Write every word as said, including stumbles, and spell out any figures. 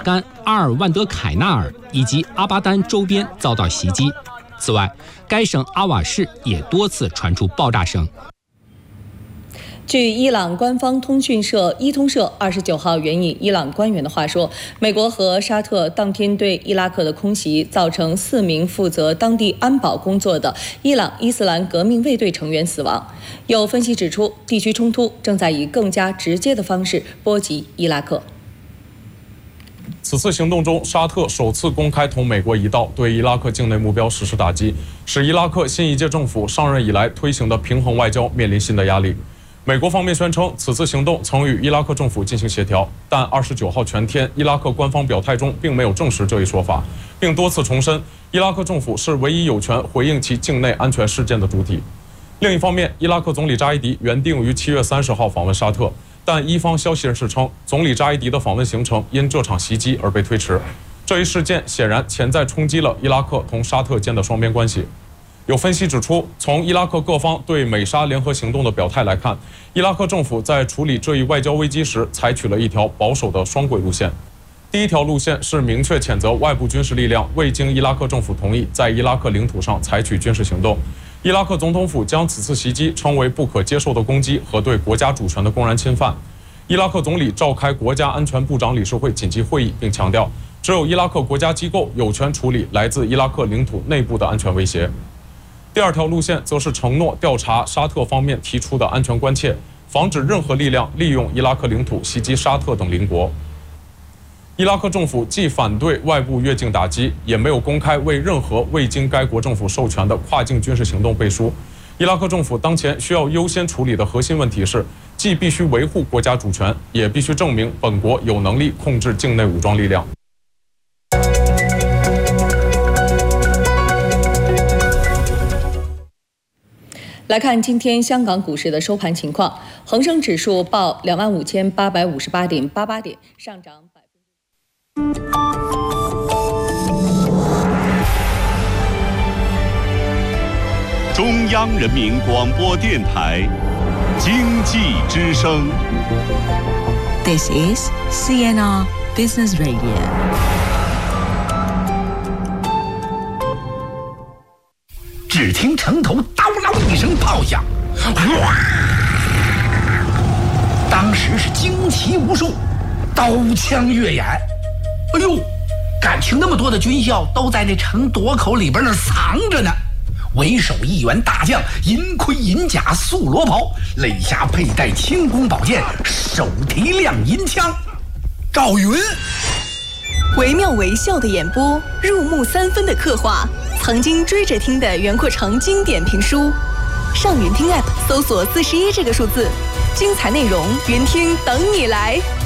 干、阿尔万德凯纳尔以及阿巴丹周边遭到袭击。此外，该省阿瓦市也多次传出爆炸声。 据伊朗官方通讯社伊通社二十九号援引伊朗官员的话说，美国和沙特当天对伊拉克的空袭造成四名负责当地安保工作的伊朗伊斯兰革命卫队成员死亡。有分析指出，地区冲突正在以更加直接的方式波及伊拉克。 此次行动中，沙特首次公开同美国一道对伊拉克境内目标实施打击，使伊拉克新一届政府上任以来推行的平衡外交面临新的压力。美国方面宣称，此次行动曾与伊拉克政府进行协调，但二十九号全天，伊拉克官方表态中并没有证实这一说法，并多次重申，伊拉克政府是唯一有权回应其境内安全事件的主体。另一方面，伊拉克总理扎伊迪原定于七月三十号访问沙特，但伊方消息人士称，总理扎伊迪的访问行程因这场袭击而被推迟。这一事件显然潜在冲击了伊拉克同沙特间的双边关系。有分析指出，从伊拉克各方对美沙联合行动的表态来看，伊拉克政府在处理这一外交危机时采取了一条保守的双轨路线。第一条路线是明确谴责外部军事力量未经伊拉克政府同意在伊拉克领土上采取军事行动。伊拉克总统府将此次袭击称为不可接受的攻击和对国家主权的公然侵犯。伊拉克总理召开国家安全部长理事会紧急会议，并强调，只有伊拉克国家机构有权处理来自伊拉克领土内部的安全威胁。第二条路线则是承诺调查沙特方面提出的安全关切，防止任何力量利用伊拉克领土袭击沙特等邻国。伊拉克政府既反对外部越境打击，也没有公开为任何未经该国政府授权的跨境军事行动背书。伊拉克政府当前需要优先处理的核心问题是，既必须维护国家主权，也必须证明本国有能力控制境内武装力量。 来看今天香港股市的收盘情况，恒生指数报两万五千八百五十八点八八点，上涨百分之。 中央人民广播电台经济之声。 This is C N R Business Radio。 只听城头叨啷一声炮响，哇！当时是惊奇无数，刀枪跃眼。哎呦，感情那么多的军校都在那城垛口里边那藏着呢。为首一员大将，银盔银甲素罗袍，肋下佩戴轻弓宝剑，手提亮银枪。赵云， 惟妙惟肖的演播，入木三分的刻画，曾经追着听的袁阔成经典评书。上云听 App 搜索四十一这个数字，精彩内容，云听等你来。